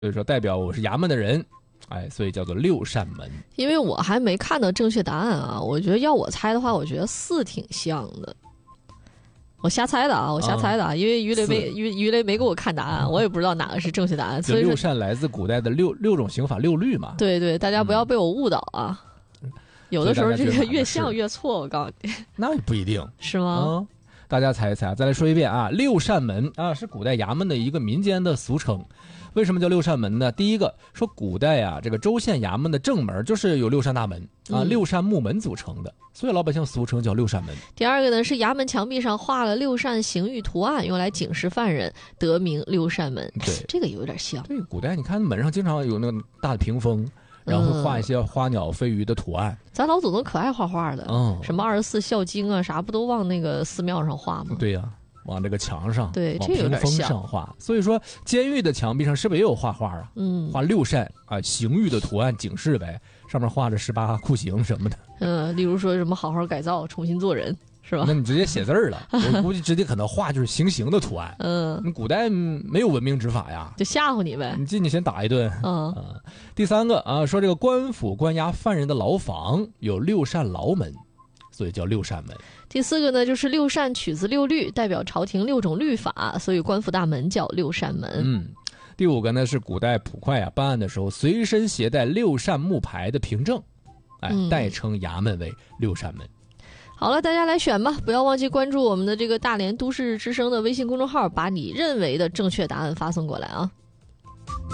所以说代表我是衙门的人，所以叫做六扇门。 因为我还没看到正确答案啊，我觉得要我猜的话，我觉得4挺像的。我瞎猜的啊，因为于雷没给我看答案，我也不知道哪个是正确答案。所以六扇来自古代的六种刑法6律嘛。 对对，大家不要被我误导啊。有的时候这个越像越错，我告诉你。 那不一定是吗？ 大家猜一猜，再来说一遍啊，六扇门啊是古代衙门的一个民间的俗称。为什么叫六扇门呢？第一个说古代啊，这个州县衙门的正门就是有6扇大门啊，6扇木门组成的，所以老百姓俗称叫六扇门。 第二个呢是衙门墙壁上画了6扇刑狱图案，用来警示犯人，得名六扇门。 对， 这个有点像。 对，古代你看门上经常有那个大的屏风，然后会画一些花鸟飞鱼的图案。 咱老祖宗可爱画画的，什么24孝经啊，啥不都往那个寺庙上画吗？ 对呀。往这个墙上， 对， 往屏风上画。所以说，监狱的墙壁上是不是也有画画啊？画6扇啊，刑狱的图案警示呗，上面画着18酷刑什么的。 例如说什么好好改造，重新做人，是吧？ 那你直接写字了，我估计直接可能画就是行刑的图案。你古代没有文明执法呀， 就吓唬你呗。 你进去先打一顿。第三个啊，说这个官府关押犯人的牢房有6扇牢门，所以叫六扇门。 第4个呢，就是6扇取自6律，代表朝廷6种律法，所以官府大门叫六扇门。 第5个呢是古代捕快办案的时候随身携带6扇木牌的凭证，代称衙门为六扇门。 好了，大家来选吧，不要忘记关注我们的这个大连都市之声的微信公众号，把你认为的正确答案发送过来啊。